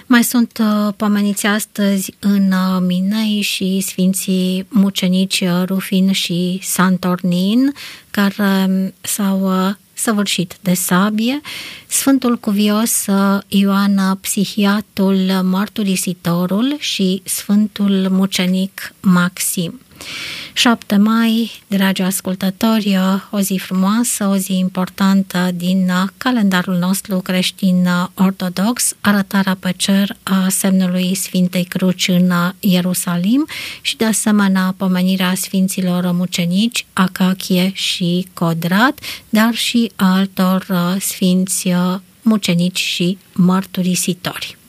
Mai sunt pomeniți astăzi în Minei și Sfinții Mucenici Rufin și Santornin, care s-au săvârșit de sabie, Sfântul Cuvios Ioan Psihiatul Mărturisitorul și Sfântul Mucenic Maxim. 7 mai, dragi ascultători, o zi frumoasă, o zi importantă din calendarul nostru creștin ortodox, arătarea pe cer a semnului Sfintei Cruci în Ierusalim și de asemenea pomenirea Sfinților Mucenici Acachie și Codrat, dar și altor sfinți mucenici și mărturisitori.